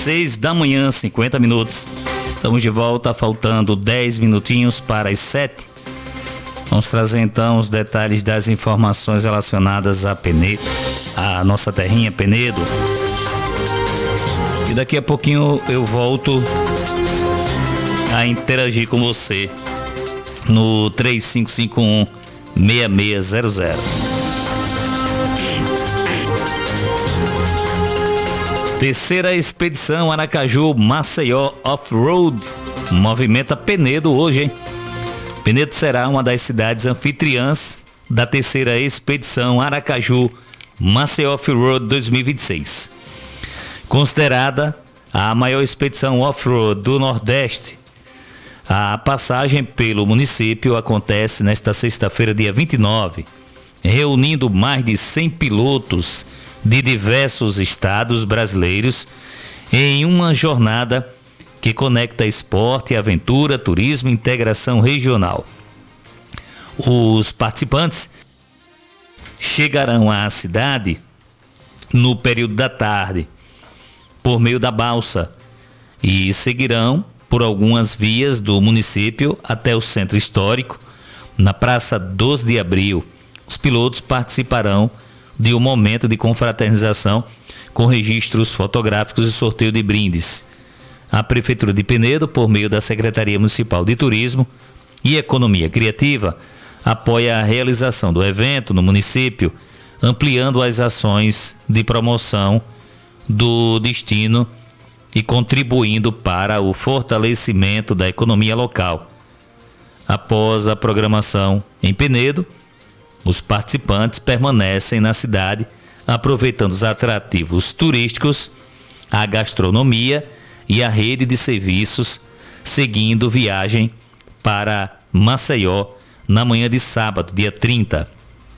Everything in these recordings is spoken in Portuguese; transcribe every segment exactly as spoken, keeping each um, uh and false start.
seis da manhã, cinquenta minutos. Estamos de volta, faltando dez minutinhos para as sete. Vamos trazer então os detalhes das informações relacionadas a Penedo, a nossa terrinha Penedo. E daqui a pouquinho eu volto a interagir com você no três cinco cinco um, seis seis zero zero. Terceira expedição Aracaju Maceió Off-Road movimenta Penedo hoje, hein? Penedo será uma das cidades anfitriãs da terceira expedição Aracaju Maceió Off-Road dois mil e vinte e seis. Considerada a maior expedição off-road do Nordeste, a passagem pelo município acontece nesta sexta-feira, dia vinte e nove, reunindo mais de cem pilotos de diversos estados brasileiros em uma jornada que conecta esporte, aventura, turismo e integração regional. Os participantes chegarão à cidade no período da tarde por meio da balsa e seguirão por algumas vias do município até o centro histórico, na Praça doze de Abril. Os pilotos participarão de um momento de confraternização com registros fotográficos e sorteio de brindes. A Prefeitura de Penedo, por meio da Secretaria Municipal de Turismo e Economia Criativa, apoia a realização do evento no município, ampliando as ações de promoção do destino e contribuindo para o fortalecimento da economia local. Após a programação em Penedo, os participantes permanecem na cidade, aproveitando os atrativos turísticos, a gastronomia e a rede de serviços, seguindo viagem para Maceió na manhã de sábado, dia trinta.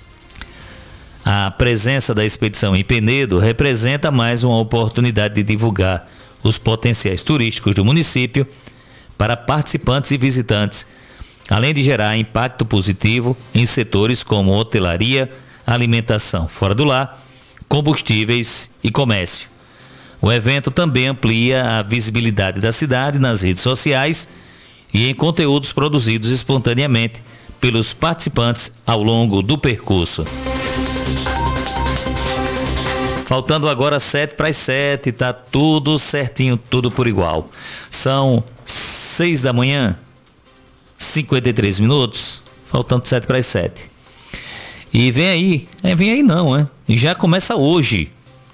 A presença da expedição em Penedo representa mais uma oportunidade de divulgar os potenciais turísticos do município para participantes e visitantes, além de gerar impacto positivo em setores como hotelaria, alimentação fora do lar, combustíveis e comércio. O evento também amplia a visibilidade da cidade nas redes sociais e em conteúdos produzidos espontaneamente pelos participantes ao longo do percurso. Faltando agora sete para as sete, tá tudo certinho, tudo por igual. São seis da manhã, cinquenta e três minutos, faltando sete para as sete. E vem aí, é, vem aí não, né? Já começa hoje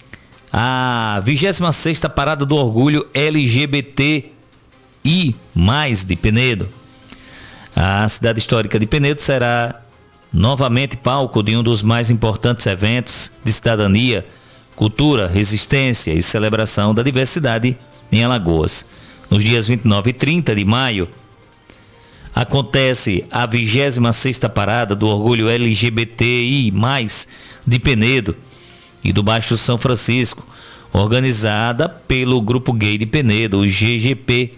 a vigésima sexta Parada do Orgulho L G B T I mais, de Penedo. A cidade histórica de Penedo será novamente palco de um dos mais importantes eventos de cidadania, cultura, resistência e celebração da diversidade em Alagoas. Nos dias vinte e nove e trinta de maio, acontece a vigésima sexta Parada do Orgulho L G B T I mais, de Penedo e do Baixo São Francisco, organizada pelo Grupo Gay de Penedo, o G G P.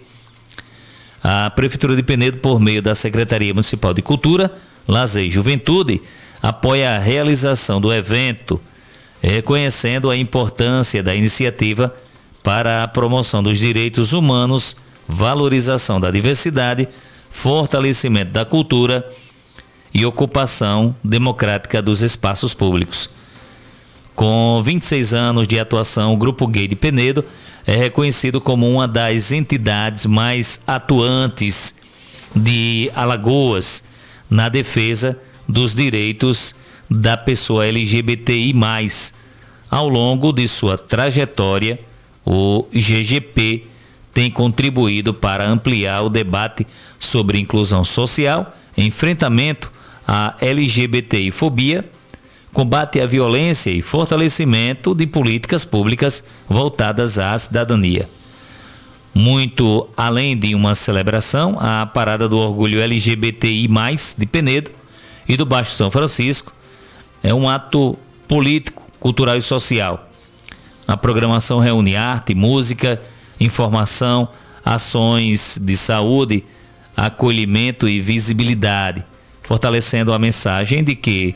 A Prefeitura de Penedo, por meio da Secretaria Municipal de Cultura, Lazer e Juventude, apoia a realização do evento, reconhecendo a importância da iniciativa para a promoção dos direitos humanos, valorização da diversidade, fortalecimento da cultura e ocupação democrática dos espaços públicos. Com vinte e seis anos de atuação, o Grupo Gay de Penedo é reconhecido como uma das entidades mais atuantes de Alagoas na defesa dos direitos da pessoa L G B T I mais. Ao longo de sua trajetória, o G G P tem contribuído para ampliar o debate sobre inclusão social, enfrentamento à L G B T I-fobia, combate à violência e fortalecimento de políticas públicas voltadas à cidadania. Muito além de uma celebração, a Parada do Orgulho L G B T I mais, de Penedo e do Baixo São Francisco é um ato político, cultural e social. A programação reúne arte, música, informação, ações de saúde, acolhimento e visibilidade, fortalecendo a mensagem de que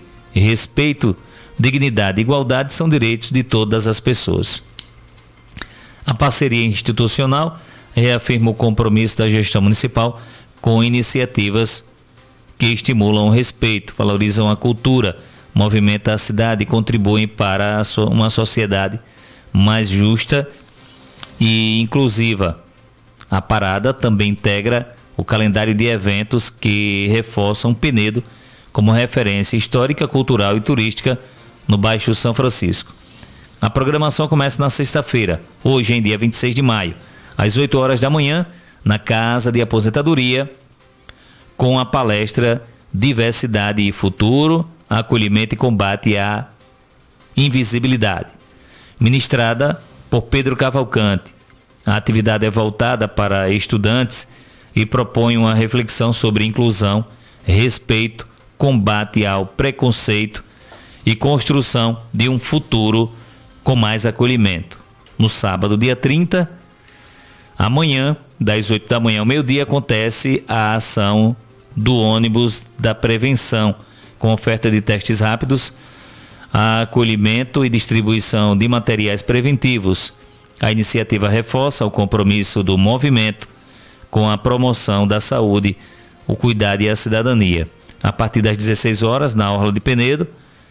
respeito, dignidade e igualdade são direitos de todas as pessoas. A parceria institucional reafirma o compromisso da gestão municipal com iniciativas que estimulam o respeito, valorizam a cultura, movimentam a cidade e contribuem para uma sociedade mais justa e inclusiva. A parada também integra o calendário de eventos que reforçam Penedo como referência histórica, cultural e turística no Baixo São Francisco. A programação começa na sexta-feira, hoje em dia vinte e seis de maio, às oito horas da manhã, na Casa de Aposentadoria, com a palestra Diversidade e Futuro, Acolhimento e Combate à Invisibilidade, ministrada por Pedro Cavalcante. A atividade é voltada para estudantes e propõe uma reflexão sobre inclusão, respeito, combate ao preconceito e construção de um futuro com mais acolhimento. No sábado, dia trinta, amanhã, das oito da manhã ao meio-dia, acontece a ação do ônibus da prevenção, com oferta de testes rápidos, acolhimento e distribuição de materiais preventivos. A iniciativa reforça o compromisso do movimento com a promoção da saúde, o cuidado e a cidadania. A partir das dezesseis horas, na Orla de Penedo,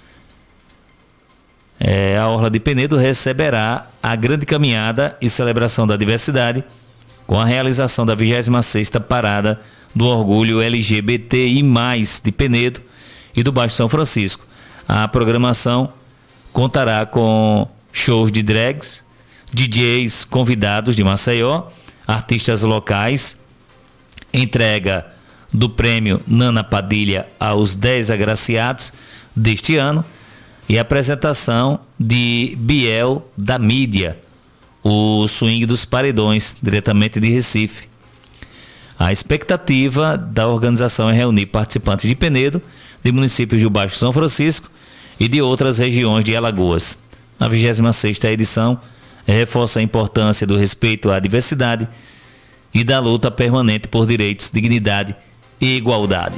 é, a Orla de Penedo receberá a grande caminhada e celebração da diversidade, com a realização da vigésima sexta Parada do Orgulho L G B T I mais, de Penedo e do Baixo São Francisco. A programação contará com shows de drags, D Js convidados de Maceió, artistas locais, entrega do prêmio Nana Padilha aos dez agraciados deste ano e apresentação de Biel da Mídia, o swing dos paredões, diretamente de Recife. A expectativa da organização é reunir participantes de Penedo, de municípios do Baixo São Francisco e de outras regiões de Alagoas. A vigésima sexta edição reforça a importância do respeito à diversidade e da luta permanente por direitos, dignidade e igualdade.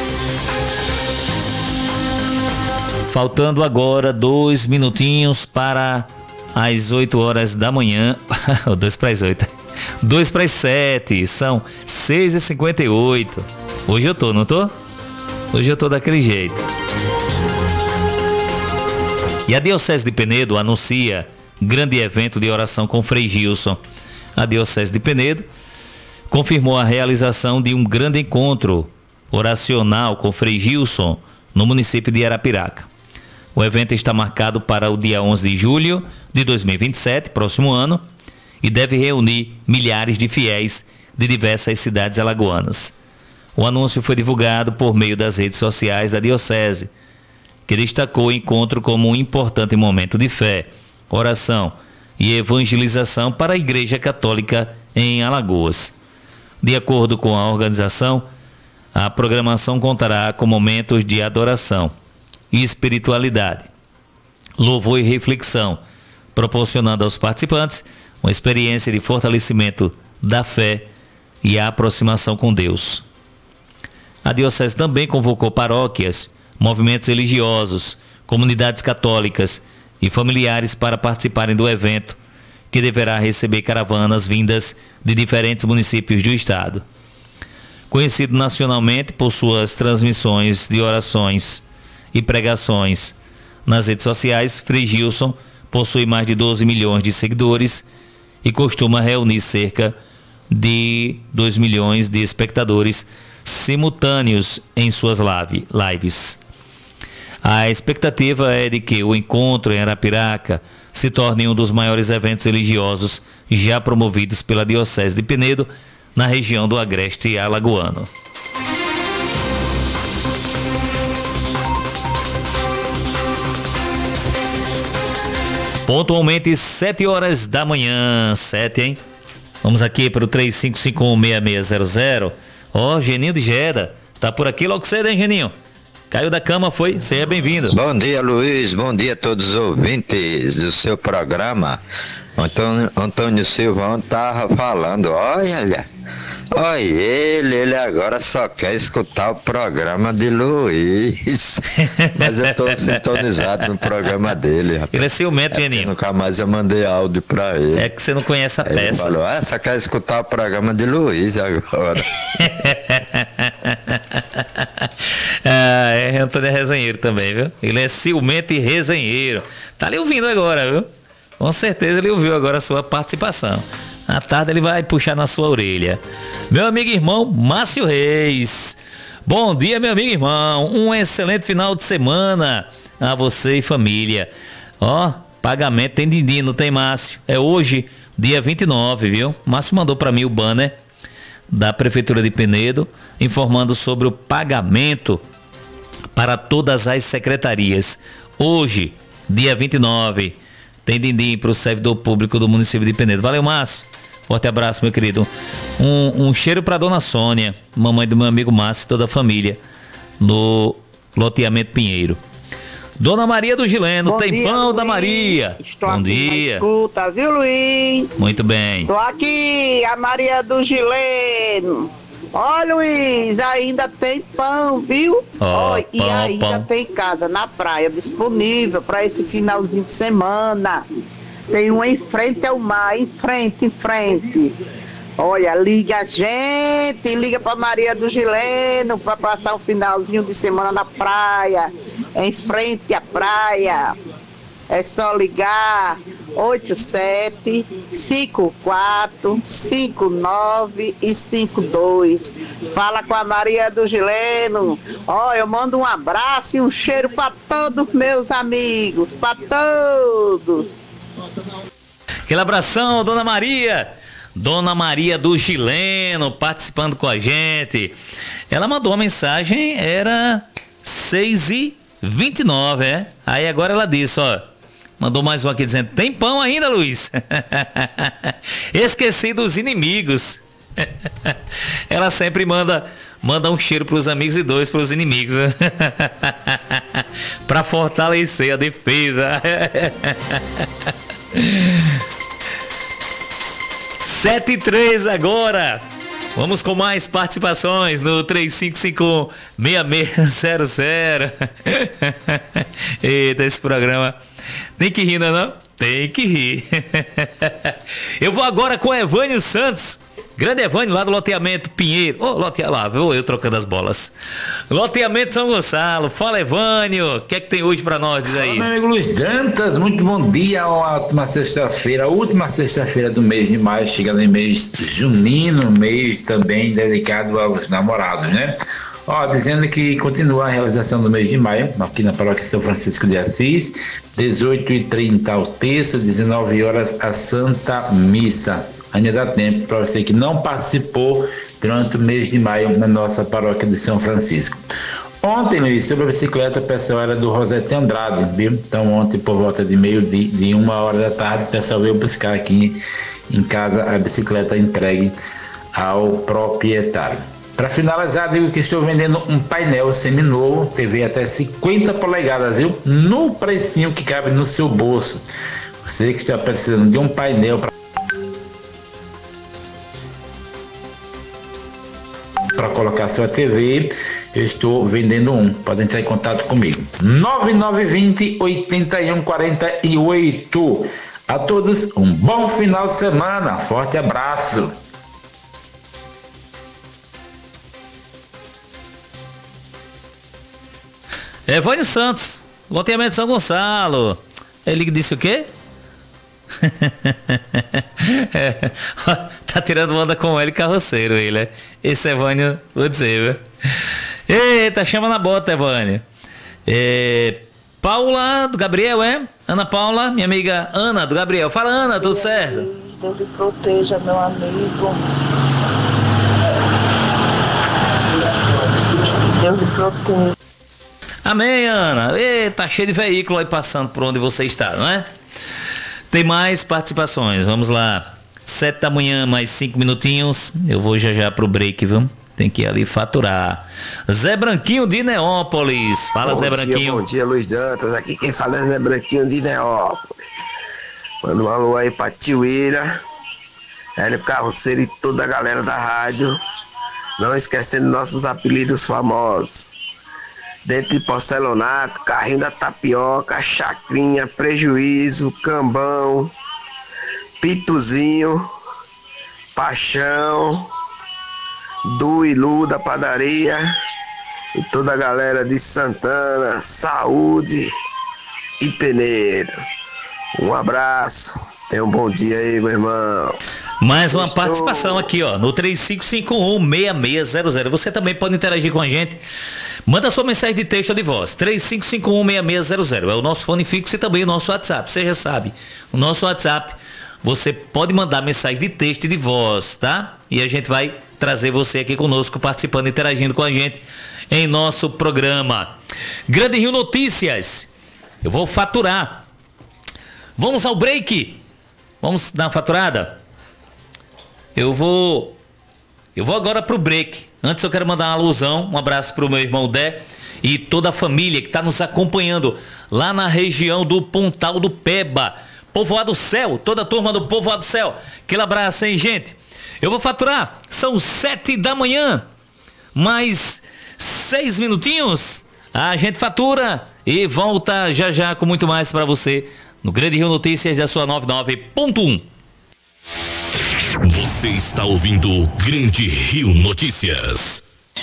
Faltando agora dois minutinhos para as oito horas da manhã, dois para as oito, dois para as sete, são seis e cinquenta e oito. Hoje eu tô, não tô? Hoje eu tô daquele jeito. E a Diocese de Penedo anuncia grande evento de oração com Frei Gilson. A Diocese de Penedo confirmou a realização de um grande encontro oracional com Frei Gilson no município de Arapiraca. O evento está marcado para o dia onze de julho de dois mil e vinte e sete, próximo ano, e deve reunir milhares de fiéis de diversas cidades alagoanas. O anúncio foi divulgado por meio das redes sociais da Diocese, que destacou o encontro como um importante momento de fé, oração e evangelização para a Igreja Católica em Alagoas. De acordo com a organização, a programação contará com momentos de adoração e espiritualidade, louvor e reflexão, proporcionando aos participantes uma experiência de fortalecimento da fé e a aproximação com Deus. A Diocese também convocou paróquias, movimentos religiosos, comunidades católicas e familiares para participarem do evento, que deverá receber caravanas vindas de diferentes municípios do estado. Conhecido nacionalmente por suas transmissões de orações e pregações nas redes sociais, Frei Gilson possui mais de doze milhões de seguidores e costuma reunir cerca de dois milhões de espectadores simultâneos em suas live, lives. A expectativa é de que o encontro em Arapiraca se torne um dos maiores eventos religiosos já promovidos pela Diocese de Penedo na região do Agreste Alagoano. Pontualmente sete horas da manhã, sete, hein? Vamos aqui para o três cinco cinco um, seis seis zero zero. Ó, oh, Geninho de Gera, tá por aqui logo cedo, hein, Geninho? Caiu da cama, foi? Seja bem-vindo. Bom dia, Luiz. Bom dia a todos os ouvintes do seu programa. Antônio, Antônio Silva estava falando, olha, Olha, ele, ele agora só quer escutar o programa de Luiz. Mas eu tô sintonizado no programa dele, rapaz. Ele é ciumento, Geninho. É nunca mais eu mandei áudio pra ele. É que você não conhece a Ele peça. falou, ah, só quer escutar o programa de Luiz agora. Ah, é, Antônio é resenheiro também, viu? Ele é ciumento e resenheiro. Tá ali ouvindo agora, viu? Com certeza ele ouviu agora a sua participação. À tarde ele vai puxar na sua orelha. Meu amigo e irmão Márcio Reis. Bom dia, meu amigo e irmão. Um excelente final de semana a você e família. Ó, pagamento tem din-din, não tem, Márcio? É hoje, dia vinte e nove, viu? Márcio mandou pra mim o banner da Prefeitura de Penedo informando sobre o pagamento para todas as secretarias. Hoje, dia vinte e nove, tem din-din para o servidor público do município de Penedo. Valeu, Márcio. Forte abraço, meu querido. Um, um cheiro para dona Sônia, mamãe do meu amigo Márcio e toda a família, no loteamento Pinheiro. Dona Maria do Gileno, Bom tem dia, pão Luiz. da Maria. Estou Bom aqui dia. na escuta, viu, Luiz? Muito bem. Tô aqui, a Maria do Gileno. Ó, Luiz, ainda tem pão, viu? Ó, Ó, e pão, ainda pão. tem casa na praia disponível para esse finalzinho de semana. Tem um em frente ao mar, em frente, em frente. Olha, liga a gente, liga pra Maria do Gileno para passar um finalzinho de semana na praia, em frente à praia. É só ligar oito sete cinco quatro cinco nove e cinco dois. Fala com a Maria do Gileno. Ó, eu mando um abraço e um cheiro para todos meus amigos, para todos. Aquele abração, Dona Maria. Dona Maria do Gileno participando com a gente. Ela mandou uma mensagem, era seis e vinte e nove, é? Aí agora ela disse, ó. Mandou mais um aqui dizendo, tem pão ainda, Luiz? Esqueci dos inimigos. Ela sempre manda, manda um cheiro pros amigos e dois pros inimigos. Pra fortalecer a defesa. sete e três agora. Vamos com mais participações no três cinco cinco um, seis seis zero zero. Eita, esse programa tem que rir, não é não? Tem que rir. Eu vou agora com Evânio Santos. Grande Evânio lá do loteamento Pinheiro. Ô, oh, loteamento lá, vou eu trocando as bolas. Loteamento São Gonçalo. Fala, Evânio. O que é que tem hoje pra nós? Diz aí. Fala, meu amigo Luiz Dantas. Muito bom dia. A última sexta-feira, a última sexta-feira do mês de maio, chegando em mês junino, mês também dedicado aos namorados, né? Ó, dizendo que continua a realização do mês de maio, aqui na paróquia São Francisco de Assis, dezoito e trinta ao terço, dezenove horas a Santa Missa. Ainda dá tempo para você que não participou durante o mês de maio na nossa paróquia de São Francisco. Ontem, Luiz, sobre a bicicleta, o pessoal era do Rosete Andrade, viu? Então ontem, por volta de meio-dia, de uma hora da tarde, o pessoal veio buscar aqui em casa a bicicleta entregue ao proprietário. Para finalizar, digo que estou vendendo um painel seminovo, T V até cinquenta polegadas, viu? No precinho que cabe no seu bolso. Você que está precisando de um painel para para colocar sua T V, eu estou vendendo um. Pode entrar em contato comigo. nove nove dois zero, oito um quatro oito. A todos, um bom final de semana. Forte abraço. Evânio Santos, loteamento São Gonçalo. Ele disse o quê? É, tá tirando onda com ele, carroceiro, ele, é. Esse Evânio, vou dizer, viu? Eita, chama na bota, Evânio. É, Paula do Gabriel, é? Ana Paula, minha amiga Ana do Gabriel. Fala, Ana, tudo certo? Deus lhe proteja, meu amigo. Deus lhe proteja. Amém, Ana. Eita, tá cheio de veículo aí passando por onde você está, não é? Tem mais participações, vamos lá. Sete da manhã, mais cinco minutinhos. Eu vou já já pro break, viu? Tem que ir ali faturar. Zé Branquinho de Neópolis. Fala, bom Zé dia, Branquinho. Bom dia, Luiz Dantas. Aqui quem fala é Zé Branquinho de Neópolis. Manda um alô aí pra Tioeira, Hélio Carroceiro e toda a galera da rádio. Não esquecendo nossos apelidos famosos. Dentro de porcelanato, carrinho da tapioca, chacrinha, prejuízo, cambão, pituzinho, paixão, Du e Lu da padaria e toda a galera de Santana, Saúde e Penedo. Um abraço, tenha um bom dia aí, meu irmão. Mais uma Estou... participação aqui, ó, no três cinco cinco um, seis seis zero zero. Você também pode interagir com a gente. Manda sua mensagem de texto ou de voz. três cinco cinco um, seis seis zero zero. É o nosso fone fixo e também o nosso WhatsApp. Você já sabe, o nosso WhatsApp, você pode mandar mensagem de texto e de voz, tá? E a gente vai trazer você aqui conosco, participando, interagindo com a gente em nosso programa. Grande Rio Notícias. Eu vou faturar. Vamos ao break. Vamos dar uma faturada? Eu vou Eu vou agora pro break. Antes eu quero mandar uma alusão, um abraço pro meu irmão Dé e toda a família que está nos acompanhando lá na região do Pontal do Peba, Povoado Céu, toda a turma do Povoado Céu. Aquele abraço, hein, gente? Eu vou faturar, são sete da manhã, mais seis minutinhos, a gente fatura e volta já já com muito mais para você no Grande Rio Notícias da sua noventa e nove ponto um. Você está ouvindo o Grande Rio Notícias.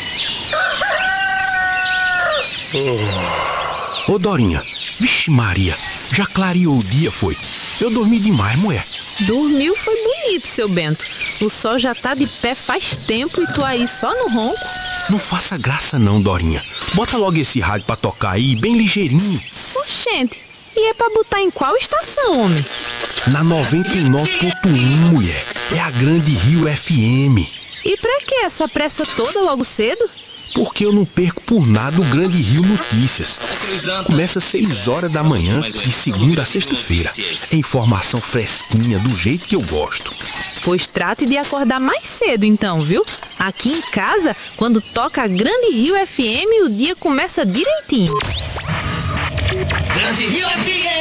Ô Dorinha, vixe Maria, já clareou o dia, foi? Eu dormi demais, mulher. Dormiu foi bonito, seu Bento. O sol já tá de pé faz tempo e tu aí só no ronco. Não faça graça não, Dorinha. Bota logo esse rádio pra tocar aí, bem ligeirinho. Oxente, e é pra botar em qual estação, homem? Na noventa e nove ponto um, mulher. É a Grande Rio F M. E pra que essa pressa toda logo cedo? Porque eu não perco por nada o Grande Rio Notícias. Começa às seis horas da manhã, de segunda a sexta-feira. É informação fresquinha, do jeito que eu gosto. Pois trate de acordar mais cedo então, viu? Aqui em casa, quando toca a Grande Rio F M, o dia começa direitinho. Grande Rio F M!